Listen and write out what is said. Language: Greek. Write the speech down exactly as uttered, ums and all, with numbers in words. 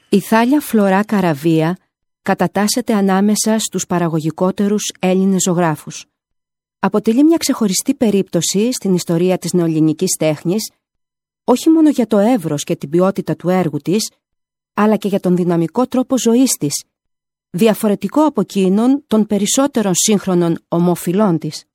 Η Θάλια Φλωρά Καραβία κατατάσσεται ανάμεσα στους παραγωγικότερους Έλληνες ζωγράφους. Αποτελεί μια ξεχωριστή περίπτωση στην ιστορία της νεοελληνικής τέχνης, όχι μόνο για το εύρος και την ποιότητα του έργου της, αλλά και για τον δυναμικό τρόπο ζωής της, διαφορετικό από εκείνον των περισσότερων σύγχρονων ομοφυλών της.